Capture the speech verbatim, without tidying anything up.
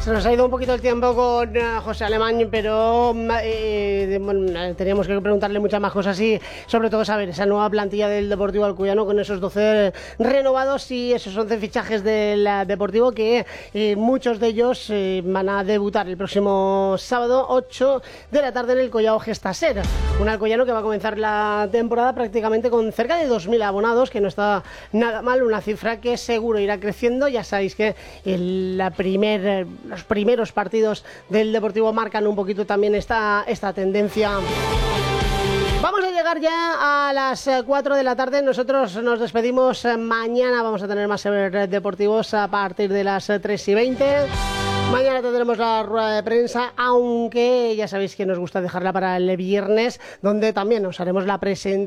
Se nos ha ido un poquito el tiempo con uh, José Alemán, pero eh, bueno, teníamos que preguntarle muchas más cosas y sobre todo saber esa nueva plantilla del Deportivo Alcoyano con esos doce renovados y esos once fichajes del uh, Deportivo que eh, muchos de ellos eh, van a debutar el próximo sábado ocho de la tarde en el Collao Gestaser. Un Alcoyano que va a comenzar la temporada prácticamente con cerca de dos mil abonados, que no está nada mal, una cifra que seguro irá creciendo. Ya sabéis que el, la primer, los primeros partidos del Deportivo marcan un poquito también esta, esta tendencia. Vamos a llegar ya a las cuatro de la tarde. Nosotros nos despedimos mañana. Vamos a tener más deportivos a partir de las tres y veinte. Mañana tendremos la rueda de prensa, aunque ya sabéis que nos gusta dejarla para el viernes, donde también os haremos la presentación